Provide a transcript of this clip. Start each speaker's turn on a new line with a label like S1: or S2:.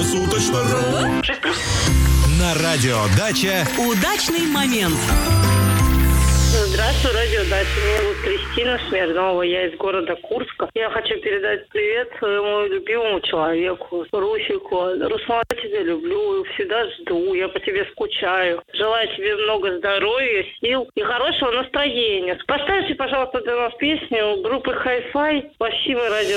S1: круглосуточно.ру.
S2: 6+.
S3: На радио «Дача»
S4: удачный момент.
S5: Здравствуй, радио Дача. Меня зовут Кристина Смирнова, я из города Курска. Я хочу передать привет своему любимому человеку, Русику. Руслан, я тебя люблю, всегда жду, я по тебе скучаю. Желаю тебе много здоровья, сил и хорошего настроения. Поставьте, пожалуйста, для нас песню группы Hi-Fi. Спасибо, радио